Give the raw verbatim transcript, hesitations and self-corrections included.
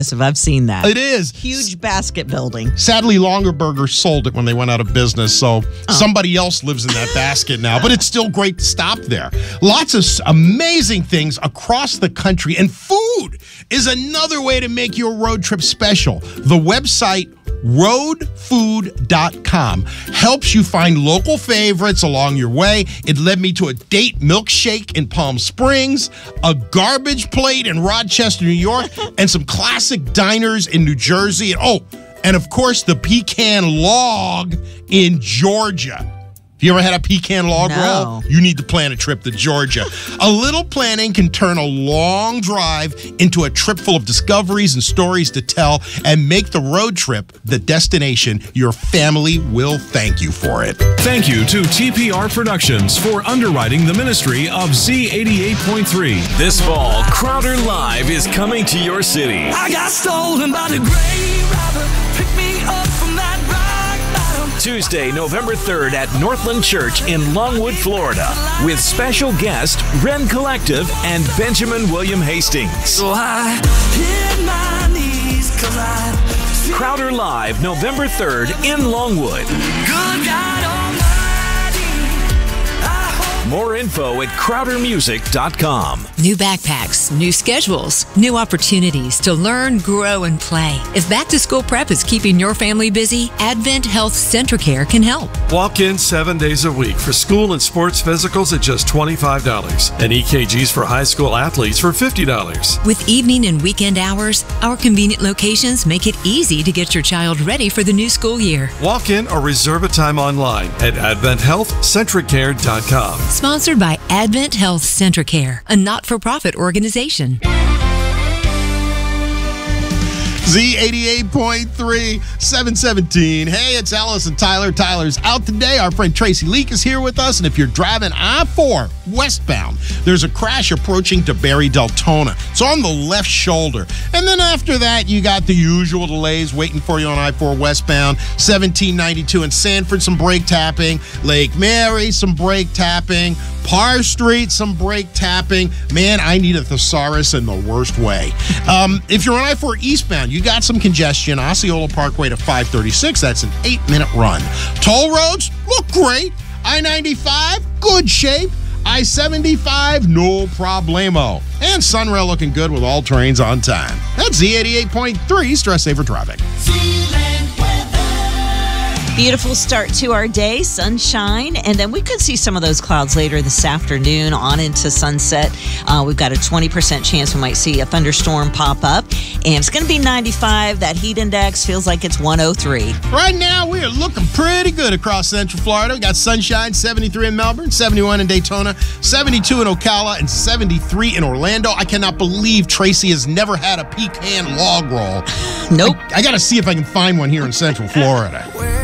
I've seen that. It is. Huge basket building. Sadly, Longaberger sold it when they went out of business, so oh. somebody else lives in that basket now. But it's still great to stop there. Lots of amazing things across the country, and food is another way to make your road trip special. The website road food dot com helps you find local favorites along your way. It led me to a date milkshake in Palm Springs, a garbage plate in Rochester, New York, and some classic diners in New Jersey. And oh, and of course, the pecan log in Georgia. Have you ever had a pecan log no. roll? You need to plan a trip to Georgia. A little planning can turn a long drive into a trip full of discoveries and stories to tell and make the road trip the destination your family will thank you for it. Thank you to T P R Productions for underwriting the ministry of Z eighty-eight point three. This fall, Crowder Live is coming to your city. I got stolen by the gray robber. Pick me up from that rock bottom. Tuesday, November third at Northland Church in Longwood, Florida, with special guest Ren Collective and Benjamin William Hastings. So I hit my knees 'cause I Crowder Live, November third in Longwood. Good God Almighty. More info at crowder music dot com. New backpacks, new schedules, new opportunities to learn, grow, and play. If back-to-school prep is keeping your family busy, Advent Health Centricare can help. Walk in seven days a week for school and sports physicals at just twenty-five dollars and E K Gs for high school athletes for fifty dollars. With evening and weekend hours, our convenient locations make it easy to get your child ready for the new school year. Walk in or reserve a time online at advent health centricare dot com. Sponsored by Advent Health Centricare, a not-for-profit organization. Z eighty-eight point three, seven seventeen. Hey, it's Alice and Tyler. Tyler's out today. Our friend Tracy Leak is here with us. And if you're driving I four westbound, there's a crash approaching to Barry Deltona. It's on the left shoulder. And then after that, you got the usual delays waiting for you on I four westbound. seventeen ninety-two in Sanford, some brake tapping. Lake Mary, some brake tapping. Parr Street, some brake tapping. Man, I need a thesaurus in the worst way. Um, if you're on I four eastbound, you got some congestion. Osceola Parkway to five thirty-six. That's an eight-minute run. Toll roads look great. I ninety-five, good shape. I seventy-five, no problemo. And Sunrail looking good with all trains on time. That's Z eighty-eight point three, Stress Saver Traffic. Beautiful start to our day, sunshine, and then we could see some of those clouds later this afternoon on into sunset. Uh, we've got a twenty percent chance we might see a thunderstorm pop up, and it's going to be ninety-five. That heat index feels like it's one oh three. Right now, we are looking pretty good across Central Florida. We got sunshine, seventy-three in Melbourne, seventy-one in Daytona, seventy-two in Ocala, and seventy-three in Orlando. I cannot believe Tracy has never had a pecan log roll. Nope. I, I got to see if I can find one here in Central Florida.